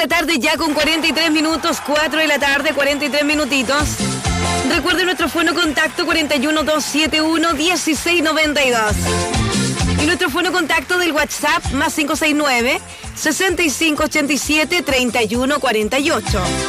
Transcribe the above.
la tarde ya con 43 minutos, 4 de la tarde, 43 minutitos. Recuerden nuestro fono contacto 41271-1692. Y nuestro fono contacto del WhatsApp más 569-6587-3148.